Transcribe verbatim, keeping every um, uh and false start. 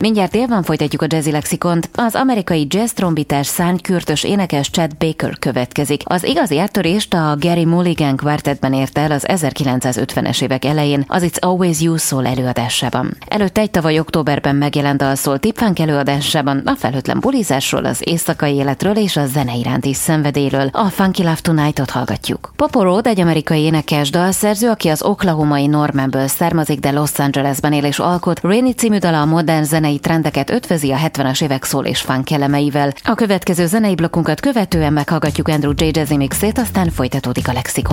Mindjárt délben folytatjuk a Jazzy Lexikont. Az amerikai jazz trombitás, szárnykürtös énekes Chet Baker következik. Az igazi áttörést a Gary Mulligan Quartetben ért el az ezerkilencszázötvenes évek elején, az It's Always You szól előadásában. Előtte egy tavaly októberben megjelent dal szól Tip Funk előadásában a felhőtlen bulizásról, az éjszakai életről és a zene iránti szenvedélyről. A Funky Love Tonight-ot hallgatjuk. Papa Road egy amerikai énekes, dalszerző, aki az oklahomai Normanből származik, de Los Angelesben él és alkot. Rainy című dala a modern zenei trendeket ötvözi a hetvenes évek szól és funk elemeivel. A következő zenei blokkunkat követően meghallgatjuk Andrew J. Jazzy mixét, aztán folytatódik a lexikon.